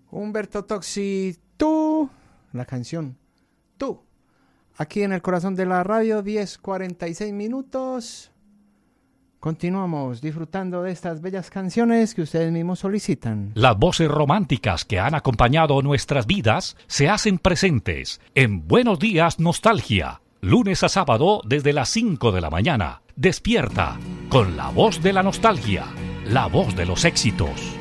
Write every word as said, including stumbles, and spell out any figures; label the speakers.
Speaker 1: Humberto Tocci, tú, la canción, tú, aquí en el corazón de la radio, diez cuarenta y seis minutos. Continuamos disfrutando de estas bellas canciones que ustedes mismos solicitan.
Speaker 2: Las voces románticas que han acompañado nuestras vidas se hacen presentes en Buenos Días Nostalgia, lunes a sábado desde las cinco de la mañana. Despierta con la voz de la nostalgia, la voz de los éxitos.